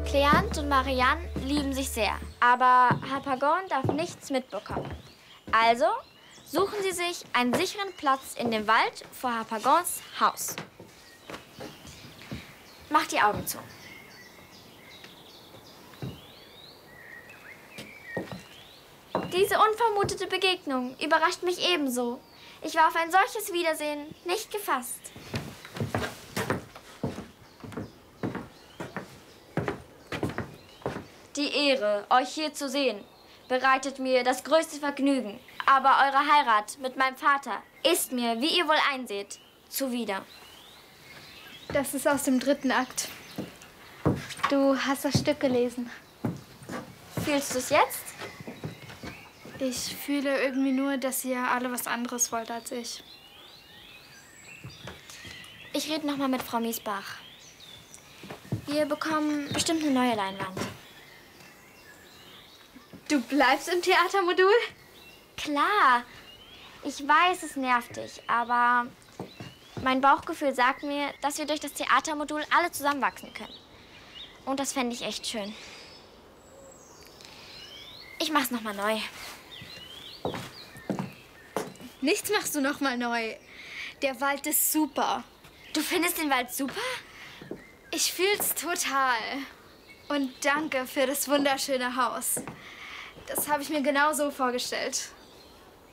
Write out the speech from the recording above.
Cleante und Marianne lieben sich sehr, aber Harpagon darf nichts mitbekommen. Also suchen sie sich einen sicheren Platz in dem Wald vor Harpagons Haus. Mach die Augen zu. Diese unvermutete Begegnung überrascht mich ebenso. Ich war auf ein solches Wiedersehen nicht gefasst. Die Ehre, euch hier zu sehen, bereitet mir das größte Vergnügen. Aber eure Heirat mit meinem Vater ist mir, wie ihr wohl einseht, zuwider. Das ist aus dem 3. Akt. Du hast das Stück gelesen. Fühlst du es jetzt? Ich fühle irgendwie nur, dass ihr alle was anderes wollt als ich. Ich rede noch mal mit Frau Miesbach. Wir bekommen bestimmt eine neue Leinwand. Du bleibst im Theatermodul? Klar. Ich weiß, es nervt dich, aber mein Bauchgefühl sagt mir, dass wir durch das Theatermodul alle zusammenwachsen können. Und das fände ich echt schön. Ich mach's noch mal neu. Nichts machst du noch mal neu. Der Wald ist super. Du findest den Wald super? Ich fühl's total. Und danke für das wunderschöne Haus. Das habe ich mir genau so vorgestellt.